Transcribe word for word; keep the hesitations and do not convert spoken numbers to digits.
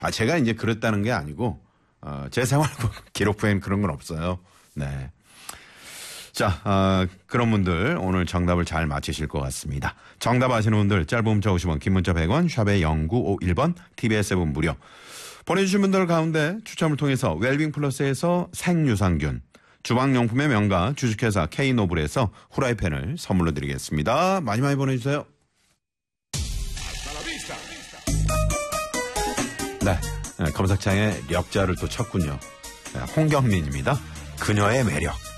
아, 제가 이제 그랬다는 게 아니고, 어, 제 생활 기록부에는 그런 건 없어요. 네. 자, 어, 그런 분들 오늘 정답을 잘 맞히실 것 같습니다. 정답 아시는 분들 짧은 문자 오십 원, 긴 문자 백 원, 샵에 영구오일 번, 티비에스 앱은 무료. 보내주신 분들 가운데 추첨을 통해서 웰빙 플러스에서 생유산균, 주방용품의 명가 주식회사 K노블에서 후라이팬을 선물로 드리겠습니다. 많이 많이 보내주세요. 네, 검색창에 력자를 또 쳤군요. 홍경민입니다. 그녀의 매력.